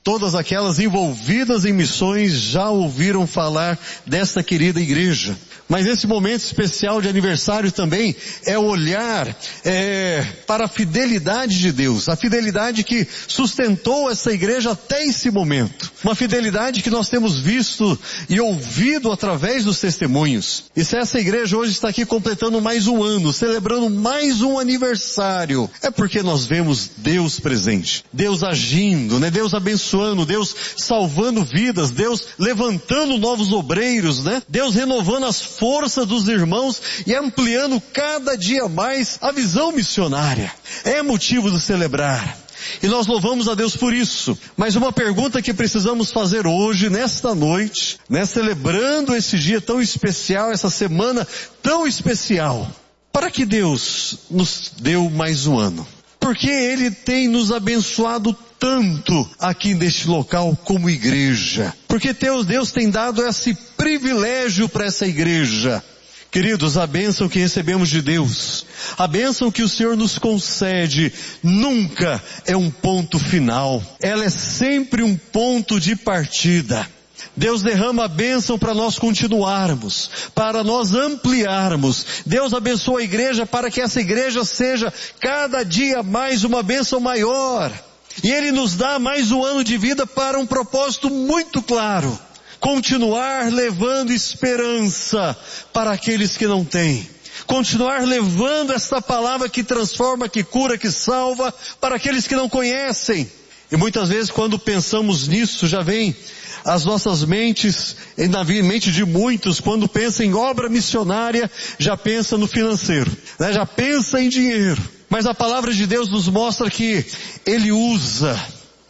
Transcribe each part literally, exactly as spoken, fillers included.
Todas aquelas envolvidas em missões já ouviram falar desta querida igreja. Mas esse momento especial de aniversário também é olhar é, para a fidelidade de Deus, a fidelidade que sustentou essa igreja até esse momento. Uma fidelidade que nós temos visto e ouvido através dos testemunhos. E se essa igreja hoje está aqui completando mais um ano, celebrando mais um aniversário, é porque nós vemos Deus presente, Deus agindo, né? Deus abençoando, Deus salvando vidas, Deus levantando novos obreiros, né? Deus renovando as força dos irmãos e ampliando cada dia mais a visão missionária. É motivo de celebrar. E nós louvamos a Deus por isso. Mas uma pergunta que precisamos fazer hoje, nesta noite, né, celebrando esse dia tão especial, essa semana tão especial. Para que Deus nos deu mais um ano? Porque Ele tem nos abençoado tanto aqui neste local como igreja. Porque Deus, Deus tem dado esse privilégio para essa igreja. Queridos, a bênção que recebemos de Deus, a bênção que o Senhor nos concede, nunca é um ponto final. Ela é sempre um ponto de partida. Deus derrama a bênção para nós continuarmos, para nós ampliarmos. Deus abençoa a igreja para que essa igreja seja cada dia mais uma bênção maior. E Ele nos dá mais um ano de vida para um propósito muito claro. Continuar levando esperança para aqueles que não têm. Continuar levando esta palavra que transforma, que cura, que salva para aqueles que não conhecem. E muitas vezes quando pensamos nisso, já vem as nossas mentes, e na mente de muitos, quando pensa em obra missionária, já pensa no financeiro, né? Já pensa em dinheiro. Mas a palavra de Deus nos mostra que Ele usa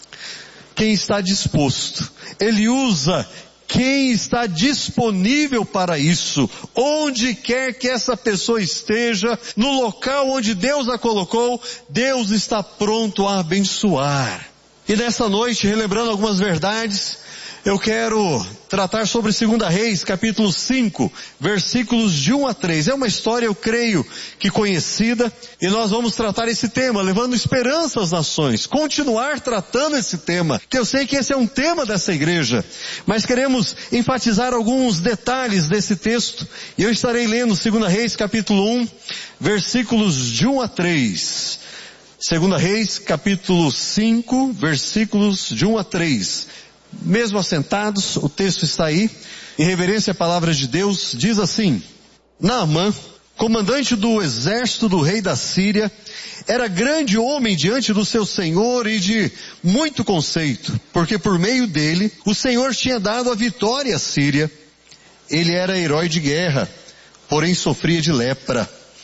quem está disposto. Ele usa quem está disponível para isso. Onde quer que essa pessoa esteja, no local onde Deus a colocou, Deus está pronto a abençoar. E nessa noite, relembrando algumas verdades, eu quero tratar sobre Segunda Reis, capítulo cinco, versículos de um a três. É uma história, eu creio, que conhecida, e nós vamos tratar esse tema, levando esperança às nações, continuar tratando esse tema, que eu sei que esse é um tema dessa igreja, mas queremos enfatizar alguns detalhes desse texto, e eu estarei lendo Segunda Reis, capítulo um, versículos de um a três. Segunda Reis, capítulo cinco, versículos de um a três. Mesmo assentados, o texto está aí, em reverência à palavra de Deus, diz assim: Naamã, comandante do exército do rei da Síria, era grande homem diante do seu senhor e de muito conceito, porque por meio dele o Senhor tinha dado a vitória à Síria. Ele era herói de guerra, porém sofria de lepra.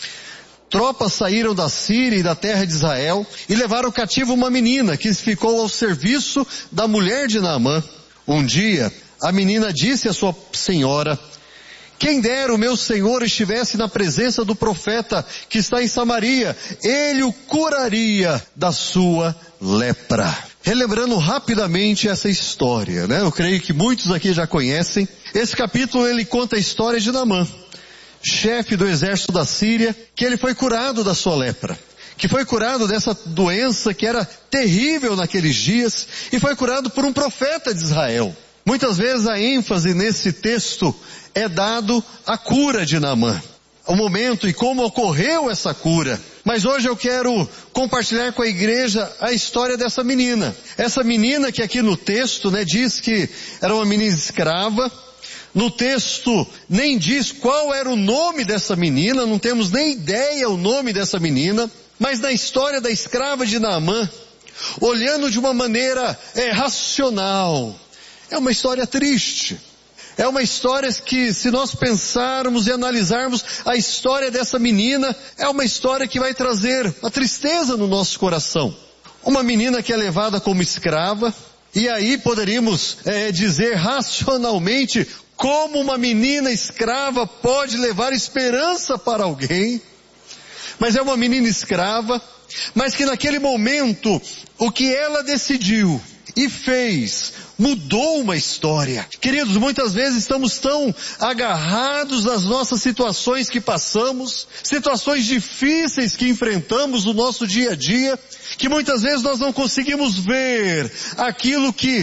Tropas saíram da Síria e da terra de Israel e levaram cativo uma menina que ficou ao serviço da mulher de Naamã. Um dia, a menina disse à sua senhora: quem dera o meu senhor estivesse na presença do profeta que está em Samaria, ele o curaria da sua lepra. Relembrando rapidamente essa história, né? Eu creio que muitos aqui já conhecem. Esse capítulo ele conta a história de Naamã, chefe do exército da Síria, que ele foi curado da sua lepra, que foi curado dessa doença que era terrível naqueles dias, e foi curado por um profeta de Israel. Muitas vezes a ênfase nesse texto é dado à cura de Naamã, o momento e como ocorreu essa cura. Mas hoje eu quero compartilhar com a igreja a história dessa menina. Essa menina que aqui no texto, né, diz que era uma menina escrava. No texto nem diz qual era o nome dessa menina, não temos nem ideia o nome dessa menina, mas na história da escrava de Naamã, olhando de uma maneira é, racional, é uma história triste. É uma história que, se nós pensarmos e analisarmos a história dessa menina, é uma história que vai trazer a tristeza no nosso coração. Uma menina que é levada como escrava, e aí poderíamos é, dizer racionalmente, como uma menina escrava pode levar esperança para alguém? Mas é uma menina escrava, mas que naquele momento, o que ela decidiu e fez, mudou uma história. Queridos, muitas vezes estamos tão agarrados às nossas situações que passamos, situações difíceis que enfrentamos no nosso dia a dia, que muitas vezes nós não conseguimos ver aquilo que